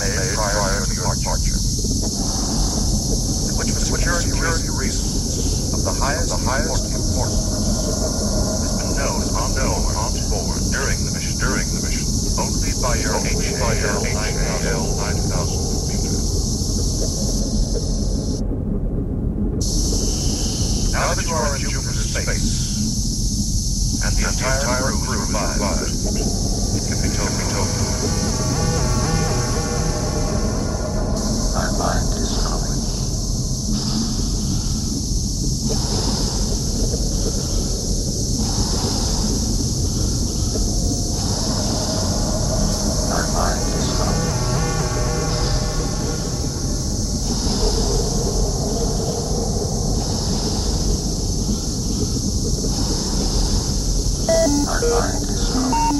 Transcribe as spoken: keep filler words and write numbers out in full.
made prior to your departure, which for security, security reasons of the highest, the highest importance, has been known on board, on board during the mission, during the mission, only by your H A L nine thousand.